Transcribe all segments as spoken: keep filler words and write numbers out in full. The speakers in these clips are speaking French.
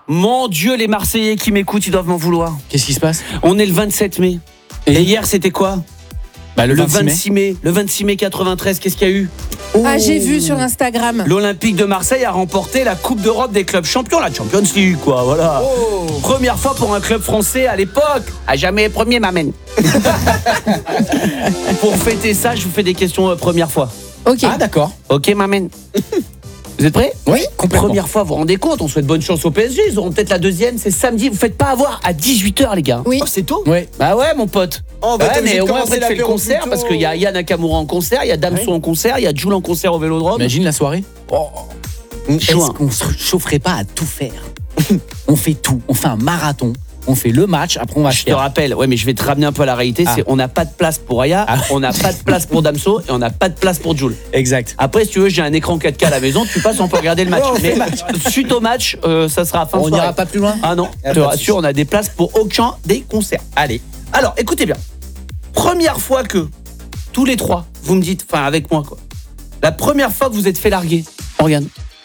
Mon Dieu, les Marseillais qui m'écoutent, ils doivent m'en vouloir. Qu'est-ce qui se passe? On est le vingt-sept mai. Et, Et hier, c'était quoi? Bah, le, le vingt-six vingt-six mai. Le vingt-six mai quatre-vingt-treize, qu'est-ce qu'il y a eu? Oh. Ah, j'ai vu sur Instagram. L'Olympique de Marseille a remporté la Coupe d'Europe des clubs champions, la Champions League, quoi, voilà. Oh. Première fois pour un club français à l'époque. À jamais premier, m'amène. Pour fêter ça, je vous fais des questions euh, première fois. Ok. Ah, d'accord. Ok, m'amène. Vous êtes prêts? Oui, complètement. Première fois, vous vous rendez compte, on souhaite bonne chance au P S G. Ils auront peut-être la deuxième, c'est samedi. Vous faites pas avoir à dix-huit heures, les gars. Oui. Oh, c'est tôt? Oui. Bah ouais, mon pote. Oh, bah, ouais, mais au moins après tu fais le concert parce qu'il y a Aya Nakamura en concert, il y a Damso ouais. en concert, il y a Jul en concert au Vélodrome. Imagine la soirée. Oh. Est-ce qu'on se chaufferait pas à tout faire? On fait tout, on fait un marathon. On fait le match, après on va Je faire. te rappelle, ouais, mais je vais te ramener un peu à la réalité. Ah. C'est on n'a pas de place pour Aya, ah. on n'a pas de place pour Damso et on n'a pas de place pour Jul. Exact. Après, si tu veux, j'ai un écran quatre K à la maison, tu passes, on peut regarder le match. Oh, mais suite au match, euh, ça sera à fin de soirée. On n'ira pas plus loin. Ah non, je te rassure, on a des places pour aucun des concerts. Allez. Alors, écoutez bien. Première fois que tous les trois, vous me dites, enfin avec moi quoi. La première fois que vous êtes fait larguer, Morgane.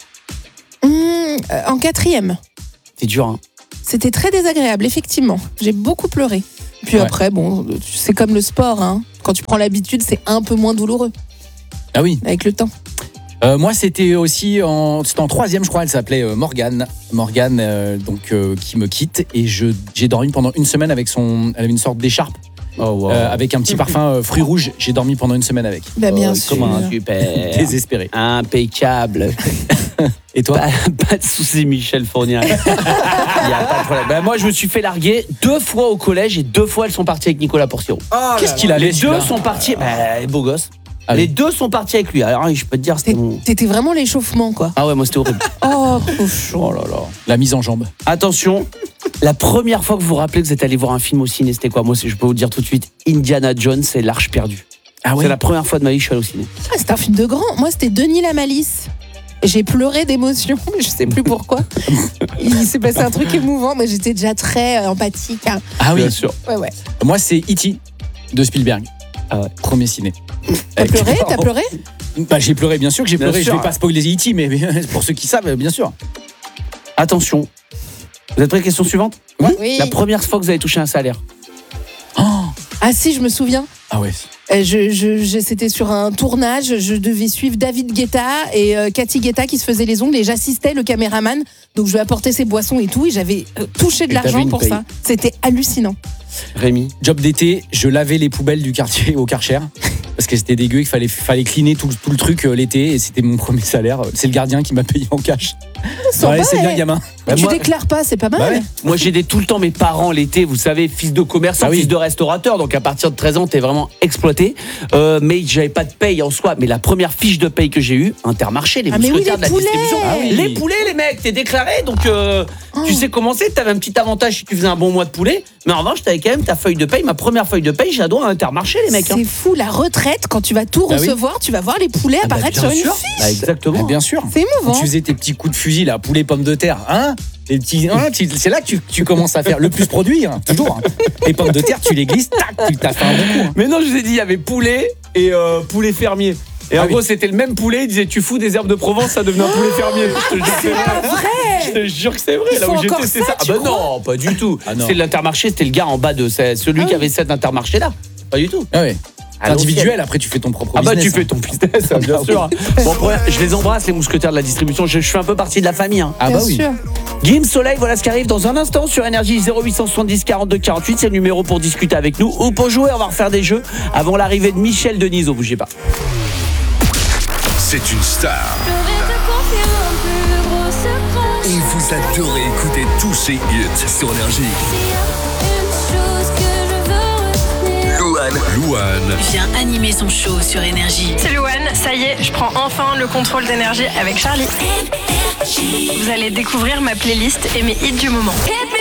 Mmh, euh, en quatrième. C'est dur, hein. C'était très désagréable, effectivement. J'ai beaucoup pleuré. Puis ouais. après, bon, c'est comme le sport, hein. Quand tu prends l'habitude, c'est un peu moins douloureux. Ah oui. Avec le temps. Euh, moi, c'était aussi en, c'était en troisième, je crois. Elle s'appelait euh, Morgane. Morgane, euh, donc euh, qui me quitte et je, j'ai dormi pendant une semaine avec son. Elle avait une sorte d'écharpe. Oh, wow. euh, avec un petit parfum euh, fruits rouges. J'ai dormi pendant une semaine avec. Bah, bien oh, sûr. Comment super. Désespéré. Impeccable. Et toi? Pas, pas de soucis, Michel Fournier. Il y a pas de problème. Bah, moi, je me suis fait larguer deux fois au collège et deux fois elles sont parties avec Nicolas Porciro. Oh, qu'est-ce qu'il a? Les deux sont partis. Bah, beau gosse. Ah, les oui. deux sont partis avec lui. Alors, je peux te dire, c'était mon... T'étais vraiment l'échauffement, quoi. Ah ouais, moi, c'était horrible. Oh, ouf. Oh là là. La mise en jambe. Attention, la première fois que vous vous rappelez que vous êtes allé voir un film au ciné, c'était quoi? Moi, je peux vous dire tout de suite, Indiana Jones et l'Arche perdue. Ah ouais. C'est la première fois de ma vie que je suis allé au ciné. Ah, c'était un film de grand. Moi, c'était Denis la Malice. J'ai pleuré d'émotion, mais je sais plus pourquoi. Il s'est passé un truc émouvant, mais j'étais déjà très euh, empathique. Hein. Ah oui, bien sûr. Ouais, ouais. Moi, c'est E T de Spielberg. Ah ouais. Premier ciné. T'as pleuré? T'as pleuré? Bah, j'ai pleuré, bien sûr que j'ai bien pleuré. Sûr. Je vais pas spoiler E T, mais pour ceux qui savent, bien sûr. Attention. Vous êtes prêts? Question suivante? Oui. La première fois que vous avez touché un salaire. Oh. Ah si, je me souviens. Ah ouais. Je, je, je, c'était sur un tournage, je devais suivre David Guetta et euh, Cathy Guetta qui se faisaient les ongles et j'assistais le caméraman, donc je lui apportais ses boissons et tout et j'avais euh, touché de et l'argent pour paye. ça. C'était hallucinant. Rémi. Job d'été, je lavais les poubelles du quartier au Karcher parce que c'était dégueu, il fallait, fallait cleaner tout, tout le truc euh, l'été et c'était mon premier salaire. C'est le gardien qui m'a payé en cash. Sympa, Ouais, c'est bien, ouais. gamin. Bah, tu moi- déclares pas, c'est pas mal. Bah ouais. Moi, j'aidais tout le temps mes parents l'été, vous savez, fils de commerçant, Ah oui. fils de restaurateur, donc à partir de treize ans, t'es vraiment exploité. Euh, mais j'avais pas de paye en soi, mais la première fiche de paye que j'ai eue, Intermarché, les Ah, mais oui, mousquetaires les de la poulets. distribution. Ah oui. Les poulets, les mecs, t'es déclaré, donc euh, Oh. tu sais comment c'est, t'avais un petit avantage si tu faisais un bon mois de poulet, mais en revanche, t'avais quand même ta feuille de paye, ma première feuille de paye, j'ai droit à Intermarché, les mecs. C'est hein. fou, la retraite, quand tu vas tout Bah oui. recevoir, tu vas voir les poulets Ah bah, apparaître bien sur sûr. une fiche. Bah, exactement. Mais bien sûr. C'est émouvant. Quand tu faisais tes petits coups de fusil là, poulet pommes de terre, hein? Les petits, hein, tu- c'est là que tu, tu commences à faire le plus produit, hein, toujours. Hein. Les pommes de terre, tu les glisses, tac, tu t'as fait un bon coup. Hein. Mais non, je vous ai dit, il y avait poulet et euh, poulet fermier. Et Ah en oui. gros, c'était le même poulet. Il disait, tu fous des herbes de Provence, ça devenait un poulet fermier. Je te jure que c'est vrai. Je te jure que c'est vrai. Ils Là font où j'étais, encore c'est ça, ça. Ah tu bah crois non, pas du tout. Ah non. C'est l'Intermarché, c'était le gars en bas de c'est celui Ah qui oui. avait cet Intermarché là. Pas du tout. Ah ouais. À Individuel, après tu fais ton propre Ah bah business. tu fais ton business, hein, bien sûr. Bon, après, je les embrasse les mousquetaires de la distribution. Je, je fais un peu partie de la famille. Hein. Ah Bien bah oui. sûr. Guillaume Soleil, voilà ce qui arrive dans un instant sur Énergie. Zéro huit cent soixante-dix quarante-deux quarante-huit, c'est le numéro pour discuter avec nous ou pour jouer. On va refaire des jeux avant l'arrivée de Michel Denisot. Bougez pas. C'est une star Et vous adorez écouter tous ces hits sur Énergie. Louane, Louane, Vient animer son show sur Énergie. C'est Louane, ça y est, je prends enfin le contrôle d'énergie avec Charlie. Vous allez découvrir ma playlist et mes hits du moment.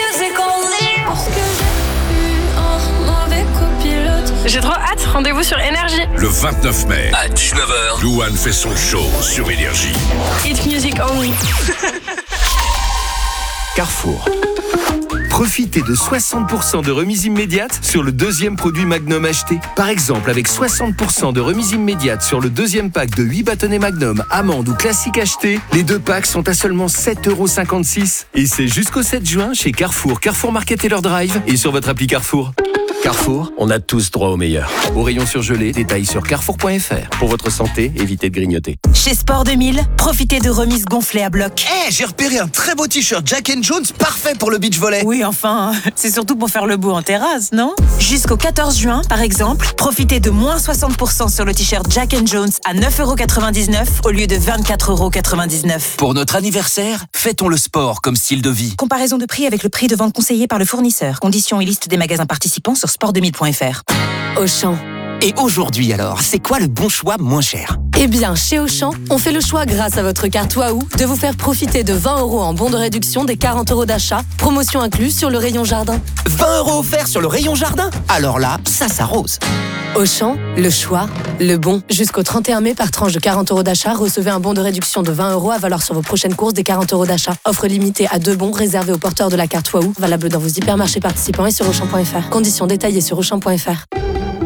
J'ai trop hâte, rendez-vous sur Énergie. le vingt-neuf mai, à dix-neuf heures. Louane fait son show sur Énergie. Hit music only. Carrefour. Profitez de soixante pour cent de remise immédiate sur le deuxième produit Magnum acheté. Par exemple, avec soixante pour cent de remise immédiate sur le deuxième pack de huit bâtonnets Magnum, amandes ou classiques achetés, les deux packs sont à seulement sept euros cinquante-six. Et c'est jusqu'au sept juin chez Carrefour, Carrefour Market et leur Drive et sur votre appli Carrefour. Carrefour, on a tous droit au meilleur. Au rayon surgelé, détails sur carrefour point f r. Pour votre santé, évitez de grignoter. Chez Sport deux mille, profitez de remises gonflées à bloc. Eh, hey, j'ai repéré un très beau t-shirt Jack and Jones, parfait pour le beach volley. Oui, enfin, c'est surtout pour faire le beau en terrasse, non? Jusqu'au quatorze juin, par exemple, profitez de moins soixante pour cent sur le t-shirt Jack and Jones à neuf euros quatre-vingt-dix-neuf au lieu de vingt-quatre euros quatre-vingt-dix-neuf. Pour notre anniversaire, fêtons le sport comme style de vie. Comparaison de prix avec le prix de vente conseillé par le fournisseur. Conditions et liste des magasins participants sur sport deux mille point f r. Auchan. Et aujourd'hui alors, c'est quoi le bon choix moins cher? Eh bien, chez Auchan, on fait le choix grâce à votre carte Waouh de vous faire profiter de vingt euros en bon de réduction des quarante euros d'achat, promotion incluse sur le rayon jardin. vingt euros offerts sur le rayon jardin? Alors là, ça s'arrose. Auchan, le choix, le bon. Jusqu'au trente et un mai, par tranche de quarante euros d'achat, recevez un bon de réduction de vingt euros à valoir sur vos prochaines courses des quarante euros d'achat. Offre limitée à deux bons réservés aux porteurs de la carte Waouh, valable dans vos hypermarchés participants et sur auchan point f r. Conditions détaillées sur auchan point f r.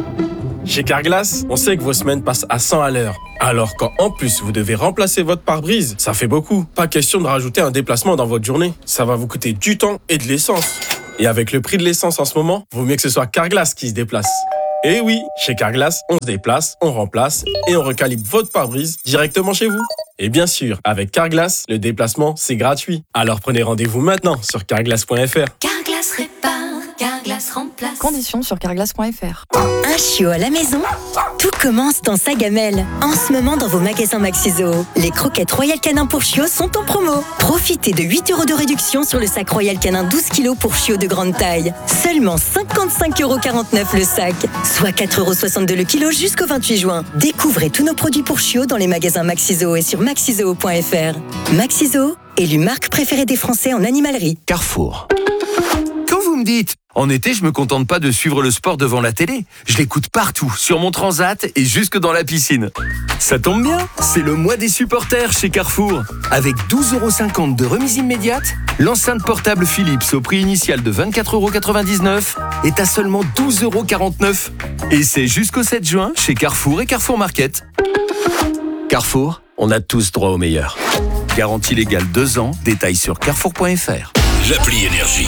Chez Carglass, on sait que vos semaines passent à cent à l'heure. Alors quand en plus vous devez remplacer votre pare-brise, ça fait beaucoup. Pas question de rajouter un déplacement dans votre journée. Ça va vous coûter du temps et de l'essence. Et avec le prix de l'essence en ce moment, vaut mieux que ce soit Carglass qui se déplace. Et oui, chez Carglass, on se déplace, on remplace et on recalibre votre pare-brise directement chez vous. Et bien sûr, avec Carglass, le déplacement, c'est gratuit. Alors prenez rendez-vous maintenant sur carglass point f r. Carglass répare, Carglass remplace. Conditions sur carglass point f r. Un chiot à la maison? Tout commence dans sa gamelle. En ce moment, dans vos magasins Maxi-Zoo, les croquettes Royal Canin pour chiots sont en promo. Profitez de huit euros de réduction sur le sac Royal Canin douze kilos pour chiots de grande taille. Seulement cinquante-cinq euros quarante-neuf le sac, soit quatre euros soixante-deux le kilo jusqu'au vingt-huit juin. Découvrez tous nos produits pour chiots dans les magasins Maxi-Zoo et sur maxizoo point f r. Maxi-Zoo, élue marque préférée des Français en animalerie. Carrefour. Quand vous me dites, en été, je me contente pas de suivre le sport devant la télé. Je l'écoute partout, sur mon transat et jusque dans la piscine. Ça tombe bien, c'est le mois des supporters chez Carrefour. Avec douze euros cinquante de remise immédiate, l'enceinte portable Philips au prix initial de vingt-quatre euros quatre-vingt-dix-neuf est à seulement douze euros quarante-neuf. Et c'est jusqu'au sept juin chez Carrefour et Carrefour Market. Carrefour, on a tous droit au meilleur. Garantie légale deux ans, détails sur carrefour point f r. L'appli Énergie.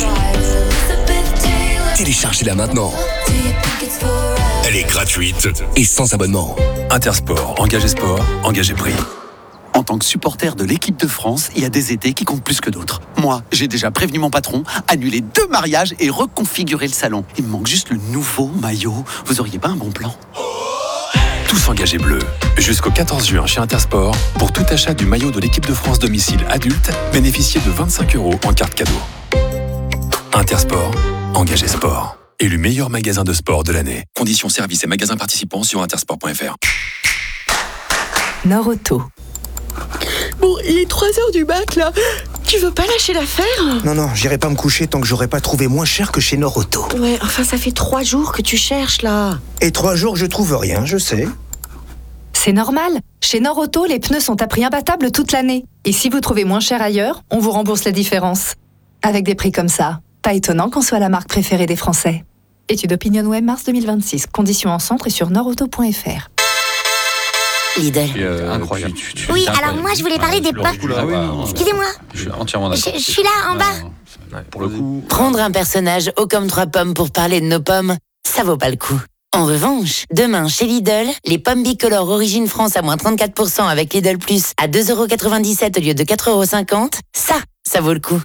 Téléchargez-la maintenant. Elle est gratuite et sans abonnement. Intersport, engagé sport, engagé prix. En tant que supporter de l'équipe de France, il y a des étés qui comptent plus que d'autres. Moi, j'ai déjà prévenu mon patron, annulé deux mariages et reconfiguré le salon. Il me manque juste le nouveau maillot. Vous auriez pas un bon plan? Tous engagés bleus. Jusqu'au quatorze juin chez Intersport, pour tout achat du maillot de l'équipe de France domicile adulte, bénéficiez de vingt-cinq euros en carte cadeau. Intersport, engagé sport. Élu meilleur magasin de sport de l'année. Conditions services et magasins participants sur intersport point f r. Nord-Auto. Bon, il est trois heures du bac là. Tu veux pas lâcher l'affaire? Non, non, j'irai pas me coucher tant que j'aurai pas trouvé moins cher que chez Nord-Auto. Ouais, enfin ça fait trois jours que tu cherches là. Et trois jours je trouve rien, je sais. C'est normal. Chez Nord-Auto, les pneus sont à prix imbattable toute l'année. Et si vous trouvez moins cher ailleurs, on vous rembourse la différence. Avec des prix comme ça, pas étonnant qu'on soit la marque préférée des Français. Étude OpinionWay mars deux mille vingt-six. Conditions en centre et sur nordauto point f r. Lidl. Euh, incroyable. Tu, tu, oui, alors moi je voulais parler des pommes. Excusez-moi. Je suis entièrement d'accord. Je, je suis là en bas. Ouais, pour le coup. Prendre un personnage haut comme trois pommes pour parler de nos pommes, ça vaut pas le coup. En revanche, demain chez Lidl, les pommes bicolores Origine France à moins trente-quatre pour cent avec Lidl Plus à deux euros quatre-vingt-dix-sept au lieu de quatre euros cinquante, ça, ça vaut le coup.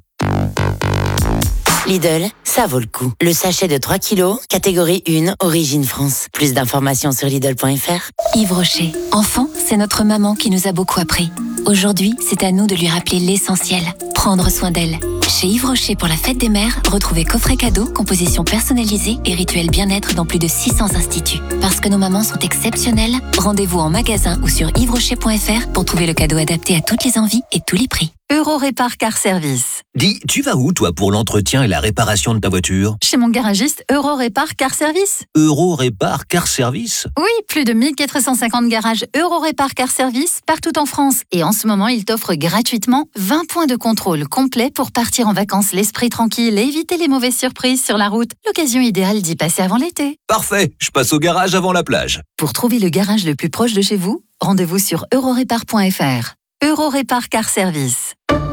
Lidl, ça vaut le coup. Le sachet de trois kilos, catégorie un, Origine France. Plus d'informations sur lidl point f r. Yves Rocher. Enfant, c'est notre maman qui nous a beaucoup appris. Aujourd'hui, c'est à nous de lui rappeler l'essentiel. Prendre soin d'elle. Chez Yves Rocher pour la fête des mères, retrouvez coffret cadeau, composition personnalisée et rituel bien-être dans plus de six cents instituts. Parce que nos mamans sont exceptionnelles, rendez-vous en magasin ou sur yves rocher point f r pour trouver le cadeau adapté à toutes les envies et tous les prix. Eurorépar Car Service. Dis, tu vas où, toi, pour l'entretien et la réparation de ta voiture? Chez mon garagiste Eurorépar Car Service. Eurorépar Car Service? Oui, plus de mille quatre cent cinquante garages Eurorépar Car Service partout en France. Et en ce moment, il t'offre gratuitement vingt points de contrôle complet pour partir en vacances l'esprit tranquille et éviter les mauvaises surprises sur la route. L'occasion idéale d'y passer avant l'été. Parfait, je passe au garage avant la plage. Pour trouver le garage le plus proche de chez vous, rendez-vous sur eurorépar point f r. Eurorépar Car Service.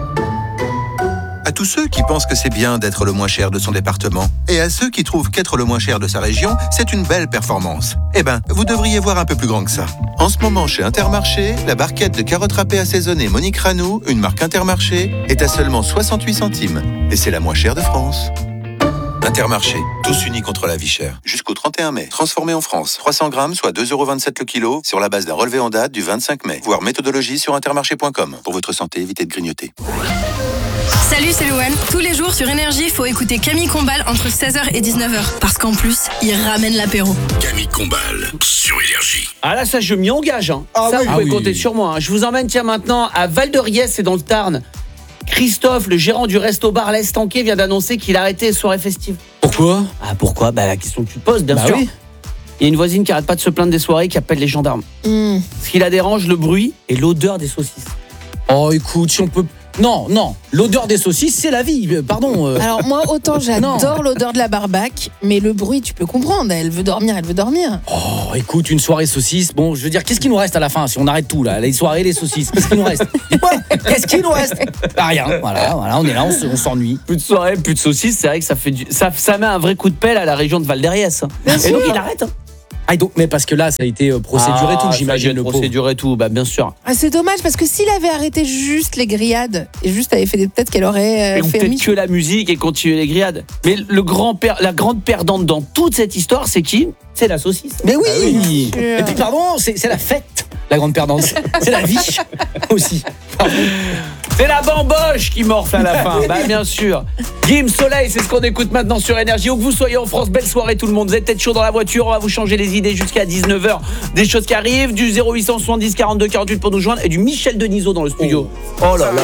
À tous ceux qui pensent que c'est bien d'être le moins cher de son département, et à ceux qui trouvent qu'être le moins cher de sa région, c'est une belle performance. Eh ben, vous devriez voir un peu plus grand que ça. En ce moment, chez Intermarché, la barquette de carottes râpées assaisonnées Monique Ranou, une marque Intermarché, est à seulement soixante-huit centimes. Et c'est la moins chère de France. Intermarché, tous unis contre la vie chère. Jusqu'au trente et un mai. Transformé en France. trois cents grammes, soit deux euros vingt-sept le kilo, sur la base d'un relevé en date du vingt-cinq mai. Voir méthodologie sur intermarché point com. Pour votre santé, évitez de grignoter. Salut, c'est Louane. Tous les jours sur Énergie, il faut écouter Camille Combal entre seize heures et dix-neuf heures. Parce qu'en plus, il ramène l'apéro. Camille Combal sur Énergie. Ah là, ça, je m'y engage. Hein. Ah ça, oui. vous Ah pouvez oui. compter sur moi. Hein. Je vous emmène, tiens, maintenant à Val-de-Riez, c'est dans le Tarn. Christophe, le gérant du resto-bar L'Estanquet, vient d'annoncer qu'il arrêtait les soirées festives. Pourquoi? Ah, pourquoi? Bah, la question que tu te poses, bien bah sûr. Oui. Il y a une voisine qui arrête pas de se plaindre des soirées, qui appelle les gendarmes. Mmh. Ce qui la dérange, le bruit et l'odeur des saucisses. Oh, écoute, si on peut... Non, non, l'odeur des saucisses, c'est la vie, pardon. euh. Alors moi, autant j'adore l'odeur de la barbaque, mais le bruit, tu peux comprendre, elle veut dormir, elle veut dormir. Oh, écoute, une soirée saucisse, bon, je veux dire, qu'est-ce qu'il nous reste à la fin si on arrête tout, là? Les soirées, les saucisses, qu'est-ce qu'il nous reste? Dites-moi, qu'est-ce qu'il nous reste? Bah, rien, voilà, voilà, on est là, on, se- on s'ennuie. Plus de soirées, plus de saucisses, c'est vrai que ça fait du... ça, ça met un vrai coup de pelle à la région de Val-d'Ariès. Bien Et sûr. donc il arrête. Hein. Ah, donc, mais parce que là, ça a été euh, procédure et tout, j'imagine, le pauvre. Procédure et tout, bah bien sûr. Ah, c'est dommage parce que s'il avait arrêté juste les grillades et juste avait fait des peut-être qu'elle aurait euh, Ou fait peut-être mi- que la musique et continuer les grillades. Mais le grand per... la grande perdante dans toute cette histoire, c'est qui? C'est la saucisse. Mais oui, Ah oui. Et puis, pardon, c'est c'est la fête, la grande perdante. C'est la vie aussi. Pardon. C'est la bamboche qui morfle à la fin. Bah bien sûr. Guim Soleil, c'est ce qu'on écoute maintenant sur Énergie. Où que vous soyez en France, belle soirée tout le monde. Vous êtes peut-être chaud dans la voiture, on va vous changer les idées jusqu'à dix-neuf heures. Des choses qui arrivent, du zéro huit cent soixante-dix quarante-deux quarante-huit pour nous joindre et du Michel Denisot dans le studio. Oh, oh là là